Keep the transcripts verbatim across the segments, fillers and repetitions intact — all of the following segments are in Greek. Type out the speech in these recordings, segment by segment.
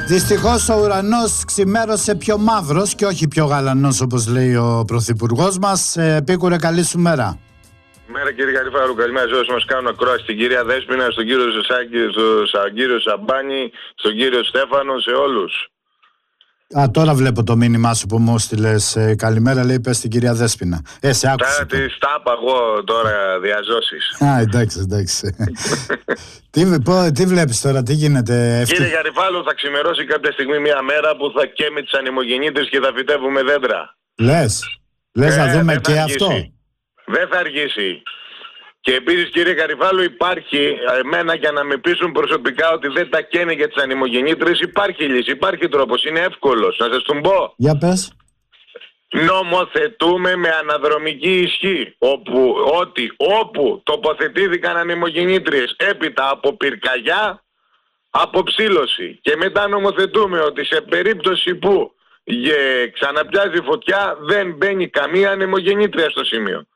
Δυστυχώς ο ουρανός ξημέρωσε πιο μαύρος και όχι πιο γαλανός, όπως λέει ο πρωθυπουργός μας. Ε, Πίκουρε, καλή σου μέρα. Μέρα κύριε Γαριφάλου, καλημέρα σε όσους μας κάνουν ακρόαση, στην κυρία Δέσποινα, στον κύριο Ζεσάκη, στον κύριο Σαμπάνη, στον κύριο Στέφανο, σε όλους. Α, τώρα βλέπω το μήνυμά σου που μου στείλες. Ε, καλημέρα, λέει, πες στην κυρία Δέσποινα. Ε, σε άκουσα. Τα τη τάπα εγώ τώρα διαζώσεις. Α, εντάξει, εντάξει. τι, πω, τι βλέπεις τώρα, τι γίνεται? Ευτυχ... Κύριε Γαριφάλου, θα ξημερώσει κάποια στιγμή μια μέρα που θα καίμε τις ανεμογεννήτρες και θα φυτεύουμε δέντρα. Λες, λες ε, να δούμε και αργήσει. αυτό. Δεν θα αργήσει. Και επίσης κύριε Γαριφάλου, υπάρχει εμένα για να με πείσουν προσωπικά ότι δεν τα καίνε για τις ανεμογεννήτρες, υπάρχει λύση, υπάρχει τρόπος, είναι εύκολος. Να σας τον πω. Για πες. Νομοθετούμε με αναδρομική ισχύ, όπου, ότι όπου τοποθετήθηκαν ανεμογεννήτριες έπειτα από πυρκαγιά, από ψήλωση, και μετά νομοθετούμε ότι σε περίπτωση που ε, ξαναπιάζει φωτιά δεν μπαίνει καμία ανεμογεννήτρια στο σημείο.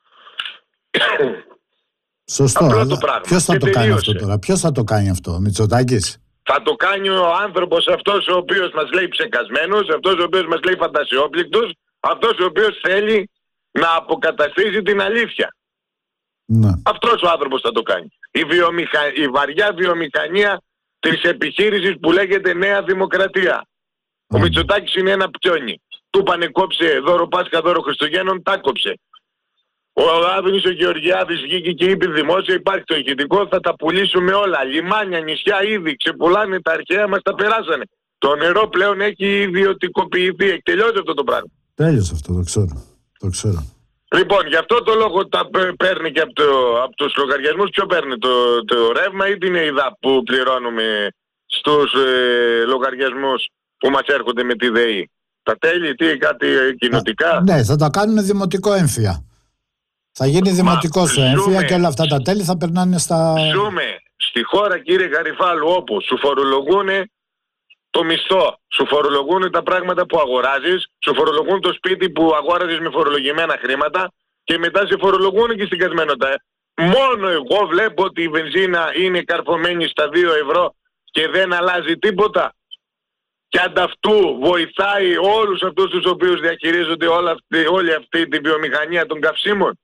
Σωστό. Ποιος θα το κάνει αυτό τώρα? Ποιος θα το κάνει αυτό? Ο Μητσοτάκης? Θα το κάνει ο άνθρωπος αυτός ο οποίος μας λέει ψεκασμένος, αυτός ο οποίος μας λέει φαντασιόπληκτος, αυτός ο οποίος θέλει να αποκαταστήσει την αλήθεια. Ναι. Αυτός ο άνθρωπος θα το κάνει. Η, βιομηχα... η βαριά βιομηχανία της επιχείρησης που λέγεται Νέα Δημοκρατία. Mm. Ο Μητσοτάκης είναι ένα πιόνι. Του πάνε κόψε δώρο Πάσχα, δώρο Χριστουγέννων, τα κόψε. Ο Άδωνης ο Γεωργιάδης βγήκε και είπε δημόσια, υπάρχει το ηχητικό, θα τα πουλήσουμε όλα. Λιμάνια, νησιά ήδη ξεπουλάνε, τα αρχαία μας τα περάσανε. Το νερό πλέον έχει ιδιωτικοποιηθεί. Έχει τελειώσει αυτό το πράγμα. Τέλειωσε αυτό, το ξέρω. Το ξέρω. Λοιπόν, γι' αυτό το λόγο τα παίρνει και από, το, από τους λογαριασμούς. Ποιο παίρνει, το, το ρεύμα ή την ΕΙΔΑ που πληρώνουμε στους ε, λογαριασμούς που μας έρχονται με τη ΔΕΗ? Τα τέλη, τι, κάτι κοινοτικά? Ναι, θα τα κάνουν δημοτικό έμφυα. Θα γίνει δημοτικό σου έμφυα και όλα αυτά τα τέλη θα περνάνε στα... Ζούμε στη χώρα, κύριε Γαριφάλου, όπου σου φορολογούν το μισθό, σου φορολογούν τα πράγματα που αγοράζεις, σου φορολογούν το σπίτι που αγόραζες με φορολογημένα χρήματα και μετά σε φορολογούν και στην κασμένοτα. Μόνο εγώ βλέπω ότι η βενζίνα είναι καρφωμένη στα δύο ευρώ και δεν αλλάζει τίποτα. Και ανταυτού βοηθάει όλους αυτούς τους οποίους διαχειρίζονται όλα αυτή, όλη αυτή τη βιομηχανία των καυσίμων.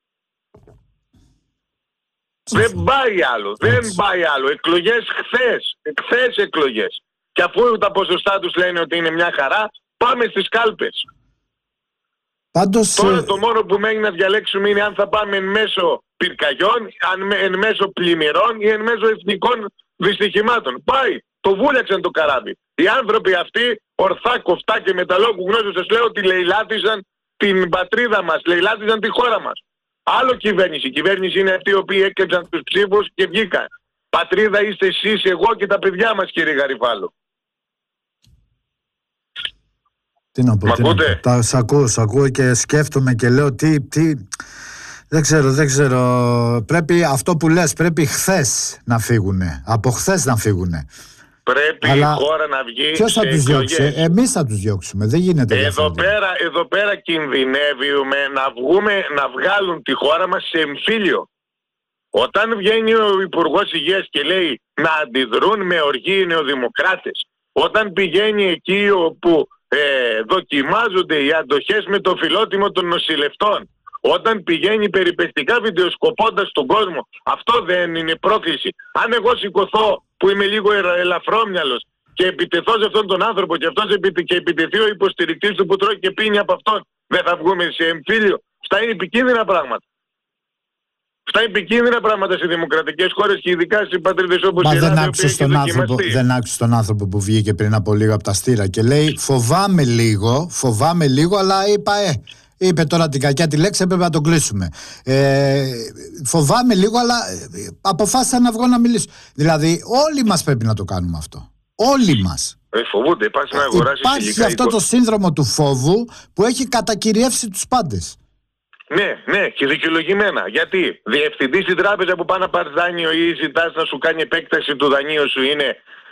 Δεν πάει άλλο, δεν πάει άλλο. Εκλογές χθες, χθες εκλογές. Και αφού τα ποσοστά τους λένε ότι είναι μια χαρά, πάμε στις κάλπες. Πάντως... Τώρα το μόνο που μένει να διαλέξουμε είναι αν θα πάμε εν μέσω πυρκαγιών, αν, εν μέσω πλημμυρών ή εν μέσω εθνικών δυστυχημάτων. Πάει, το βούλιαξαν το καράβι. Οι άνθρωποι αυτοί, ορθά, κοφτά και με τα λόγου γνώσεως, σας λέω ότι λαιλάτισαν την πατρίδα μας, λαιλάτισαν τη χώρα μας. Άλλο κυβέρνηση. Η κυβέρνηση είναι αυτοί οι οποίοι έκλεψαν τους ψήφους και βγήκαν. Πατρίδα είστε εσείς, εγώ και τα παιδιά μας, κύριε Γαριφάλου. Τι να πω, Μ' τι να πω. Τα, σ' ακούω, σ' ακούω και σκέφτομαι και λέω τι, τι... Δεν ξέρω, δεν ξέρω. Πρέπει αυτό που λες, πρέπει χθες να φύγουνε. Από χθες να φύγουνε. Πρέπει αλλά η χώρα να βγει. Ποιος θα τους διώξει? Εμείς θα τους διώξουμε. Δεν γίνεται. Εδώ πέρα, εδώ πέρα κινδυνεύουμε να, βγούμε, να βγάλουν τη χώρα μας σε εμφύλιο. Όταν βγαίνει ο Υπουργός Υγείας και λέει να αντιδρούν με οργή οι νεοδημοκράτες, όταν πηγαίνει εκεί όπου ε, δοκιμάζονται οι αντοχές με το φιλότιμο των νοσηλευτών, όταν πηγαίνει περιπεκτικά βιντεοσκοπώντας τον κόσμο, αυτό δεν είναι πρόκληση? Αν εγώ σηκωθώ που είμαι λίγο ελαφρόμυαλος και επιτεθώ σε αυτόν τον άνθρωπο και αυτός επιτε, και επιτεθεί ο υποστηρικτής του που τρώει και πίνει από αυτόν, δεν θα βγούμε σε εμφύλιο? Αυτά είναι επικίνδυνα πράγματα. Αυτά είναι επικίνδυνα πράγματα σε δημοκρατικές χώρες και ειδικά σε πατρίδες όπως η Ελλάδα. Δεν άκουσες τον, άνθρωπο, δεν άκουσες τον άνθρωπο που βγήκε πριν από λίγο από τα στήρα και λέει φοβάμαι λίγο, φοβάμαι λίγο, αλλά είπα ε, είπε τώρα την κακιά τη λέξη, έπρεπε να τον κλείσουμε. Ε, φοβάμαι λίγο, αλλά αποφάσισα να βγω να μιλήσω. Δηλαδή όλοι μας πρέπει να το κάνουμε αυτό. Όλοι μας. Ε, φοβούνται, υπάρχει να αγοράσεις Υπάρχει αυτό το σύνδρομο του φόβου που έχει κατακυριεύσει τους πάντες. Ναι, ναι, και δικαιολογημένα. Γιατί διευθυντής στην τράπεζα που πάει να πάρει δάνειο ή ζητάς να σου κάνει επέκταση του δανείου σου είναι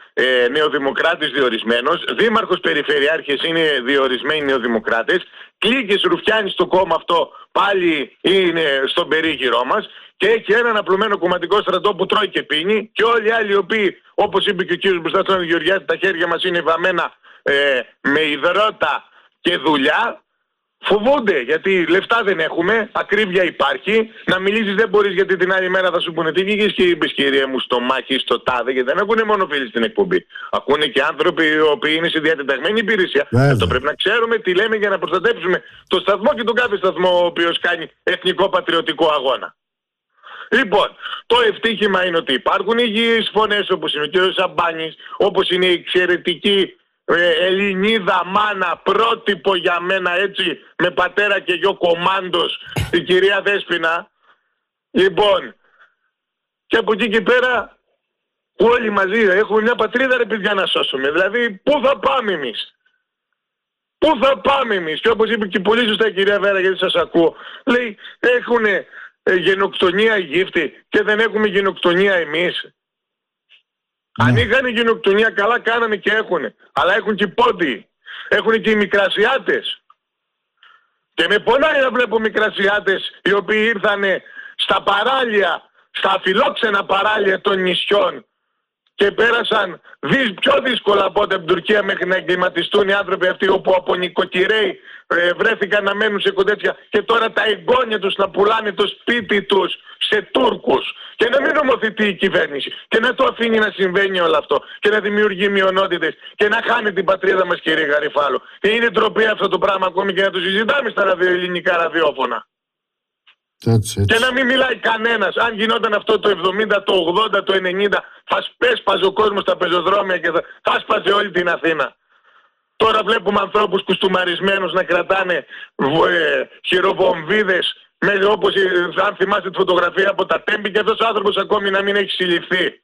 ε, νεοδημοκράτης διορισμένος, δήμαρχος, περιφερειάρχες είναι διορισμένοι νεοδημοκράτες, κλίκες ρουφιάνοι στο κόμμα αυτό πάλι είναι στον περίγυρό μας και έχει έναν απλωμένο κομματικό στρατό που τρώει και πίνει και όλοι οι άλλοι οι οποίοι, όπως είπε και ο κύριος Μπουσταθών Γεωργιάτη, τα χέρια μας είναι βαμμένα ε, με υδρότα και δουλειά, φοβούνται γιατί λεφτά δεν έχουμε, ακρίβεια υπάρχει. Να μιλήσεις δεν μπορείς γιατί την άλλη μέρα θα σου πούνε τι βγήκες και είπες κυρία μου στο μάχη, στο τάδε, γιατί δεν ακούνε μόνο φίλοι στην εκπομπή. Ακούνε και άνθρωποι οι οποίοι είναι σε διατεταγμένη υπηρεσία. Αυτό πρέπει να ξέρουμε τι λέμε για να προστατεύσουμε το σταθμό και τον κάθε σταθμό ο οποίος κάνει εθνικό πατριωτικό αγώνα. Λοιπόν, το ευτύχημα είναι ότι υπάρχουν υγιείς φωνές όπως είναι ο κ. Σαμπάνης, όπως είναι η εξαιρετική Ε, Ελληνίδα μάνα, πρότυπο για μένα έτσι, με πατέρα και γιο κομμάντος, η κυρία Δέσποινα. Λοιπόν, και από εκεί και πέρα όλοι μαζί έχουμε μια πατρίδα ρε παιδιά να σώσουμε. Δηλαδή πού θα πάμε εμείς, πού θα πάμε εμείς. Και όπως είπε και πολύ σωστά η κυρία Βέρα, γιατί σας ακούω, λέει έχουν ε, γενοκτονία οι γύφτοι και δεν έχουμε γενοκτονία εμείς. Αν είχαν γενοκτονία καλά κάνανε και έχουν. Αλλά έχουν και οι πόντιοι. Έχουν και οι μικρασιάτες. Και με πονάει να βλέπω μικρασιάτες οι οποίοι ήρθανε στα παράλια, στα φιλόξενα παράλια των νησιών και πέρασαν δις, πιο δύσκολα από από την Τουρκία μέχρι να εγκληματιστούν οι άνθρωποι αυτοί, όπου από νοικοκυρέοι ε, βρέθηκαν να μένουν σε κοντέτσια και τώρα τα εγγόνια τους να πουλάνε το σπίτι τους σε Τούρκους και να μην νομοθετεί η κυβέρνηση και να το αφήνει να συμβαίνει όλο αυτό και να δημιουργεί μειονότητες και να χάνει την πατρίδα μας, κύριε Γαριφάλου. Και είναι ντροπή αυτό το πράγμα ακόμη και να το συζητάμε στα ραδιο, ελληνικά ραδιόφωνα. Έτσι, έτσι. Και να μην μιλάει κανένας. Αν γινόταν αυτό το εβδομήντα, το ογδόντα, το ενενήντα, θα σπέσπαζε ο κόσμος στα πεζοδρόμια και θα, θα σπάζε όλη την Αθήνα. Τώρα βλέπουμε ανθρώπους κουστούμαρισμένους να κρατάνε ε, χειροβομβίδες, με, όπως ε, αν θυμάστε τη φωτογραφία από τα Τέμπη, και αυτός ο άνθρωπος ακόμη να μην έχει συλληφθεί.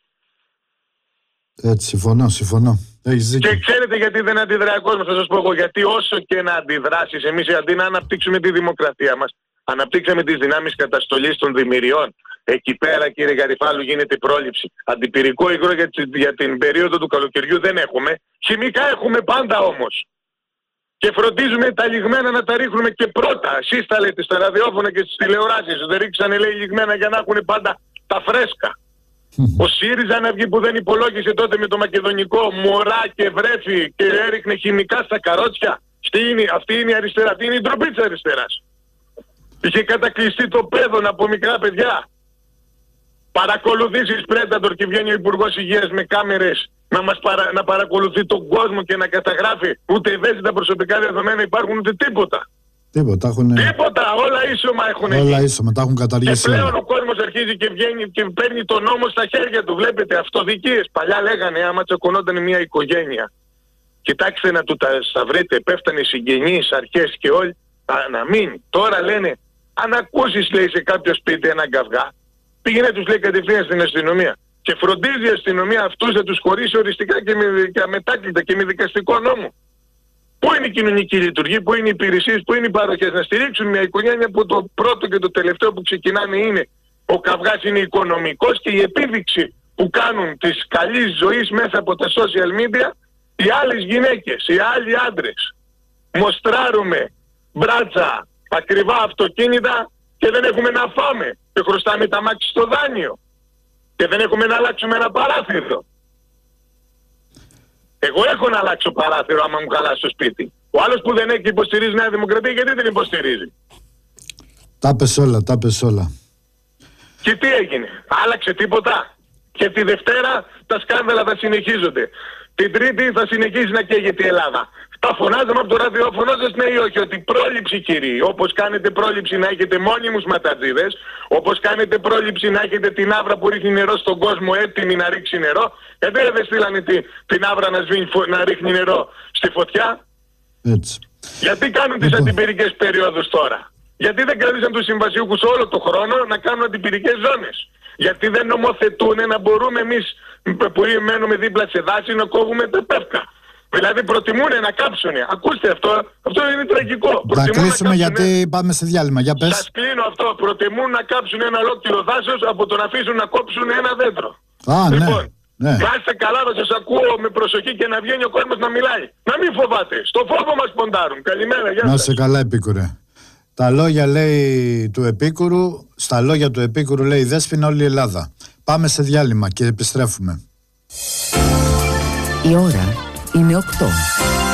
Έτσι, συμφωνώ, συμφωνώ. Και ξέρετε γιατί δεν αντιδράει ο κόσμος, θα σας πω εγώ. Γιατί όσο και να αντιδράσεις, εμείς αντί να αναπτύξουμε τη δημοκρατία μας, αναπτύξαμε τις δυνάμεις καταστολής των δημιουργιών. Εκεί πέρα, κύριε Γαριφάλου, γίνεται πρόληψη. Αντιπυρικό υγρό για, για την περίοδο του καλοκαιριού δεν έχουμε. Χημικά έχουμε πάντα όμως. Και φροντίζουμε τα λιγμένα να τα ρίχνουμε και πρώτα. Εσείς τα λέτε στα ραδιόφωνα και στις τηλεοράσεις. Δεν ρίξανε, λέει, λιγμένα για να έχουν πάντα τα φρέσκα. Ο ΣΥΡΙΖΑ να βγει που δεν υπολόγισε τότε με το μακεδονικό μωρά και βρέφη και έριχνε χημικά στα καρότσια. Αυτή είναι, αυτή είναι η αριστερά. Αυτή είναι η ντροπή της αριστεράς. Είχε κατακλειστεί το παιδόν από μικρά παιδιά. Παρακολουθήσεις Πρέταντορ και βγαίνει ο Υπουργός Υγείας με κάμερες να μας παρα, να παρακολουθεί τον κόσμο και να καταγράφει. Ούτε ευαίσθητα προσωπικά δεδομένα υπάρχουν, ούτε τίποτα. Τίποτα, έχουν... τίποτα, όλα ίσωμα έχουν εκεί. Όλα ίσωμα, τα έχουν καταργήσει. Και πλέον ο κόσμος αρχίζει και βγαίνει και παίρνει τον νόμο στα χέρια του. Βλέπετε, αυτοδικίες. Παλιά λέγανε άμα τσακωνόταν μια οικογένεια, κοιτάξτε να του τα βρείτε, πέφτανε συγγενείς, αρχές και όλοι, να μείνει. Τώρα λένε, αν ακούσεις, λέει, σε κάποιο σπίτι έναν καυγά, πήγαινε τους, λέει, κατευθείαν στην αστυνομία. Και φροντίζει η αστυνομία αυτούς να τους χωρίσει οριστικά και, με, και αμετάκλητα και με δικαστικό νόμο. Πού είναι η κοινωνική λειτουργία, πού είναι οι υπηρεσίες, πού είναι οι παροχές, να στηρίξουν μια οικογένεια που το πρώτο και το τελευταίο που ξεκινάνε είναι ο καυγάς είναι οικονομικός και η επίδειξη που κάνουν της καλής ζωής μέσα από τα social media οι άλλες γυναίκες, οι άλλοι άντρες. Μοστράρουμε μπράτσα, ακριβά αυτοκίνητα και δεν έχουμε να φάμε και χρωστάμε τα μάξι στο δάνειο και δεν έχουμε να αλλάξουμε ένα παράθυρο. Εγώ έχω να αλλάξω παράθυρο άμα μου χαλάσει το σπίτι. Ο άλλος που δεν έχει υποστηρίζει Νέα Δημοκρατία, γιατί δεν υποστηρίζει? Τα πες όλα, τα πες όλα. Και τι έγινε? Άλλαξε τίποτα? Και τη Δευτέρα τα σκάνδαλα θα συνεχίζονται. Την Τρίτη θα συνεχίσει να καίγεται η Ελλάδα. Τα φωνάζαμε από το ραδιόφωνο σας, ναι ή όχι, ότι πρόληψη, κύριοι, όπως κάνετε πρόληψη να έχετε μόνιμους ματατζίδες, όπως κάνετε πρόληψη να έχετε την άβρα που ρίχνει νερό στον κόσμο έτοιμη να ρίξει νερό, ε, δεν στείλανε την, την άβρα να, σβήνει, να ρίχνει νερό στη φωτιά. Έτσι. Γιατί κάνουν τις αντιπυρικές περιόδους τώρα? Γιατί δεν κρατήσαν τους συμβασιούχους όλο το χρόνο να κάνουν αντιπυρικές ζώνες? Γιατί δεν νομοθετούν να μπορούμε εμείς που μένουμε δίπλα σε δάση να κόβουμε τα πεύκα? Δηλαδή προτιμούν να κάψουνε. Ακούστε αυτό, αυτό είναι τραγικό. Θα κλείσουμε γιατί πάμε σε διάλειμμα. Για πες. Σας κλείνω αυτό. Προτιμούν να κάψουν ένα ολόκληρο δάσος από το να αφήσουν να κόψουν ένα δέντρο. Α, λοιπόν, ναι. Ναι. Να είστε καλά, θα σας ακούω με προσοχή και να βγαίνει ο κόσμος να μιλάει. Να μην φοβάτε. Στο φόβο μας ποντάρουν. Καλημέρα, γεια σας. Να είστε καλά, Επίκουρε. Τα λόγια, λέει, του Επίκουρου, στα λόγια του Επίκουρου, λέει η Δέσποινα, όλη η Ελλάδα. Πάμε σε διάλειμμα και επιστρέφουμε. Η ώρα είναι οκτώ.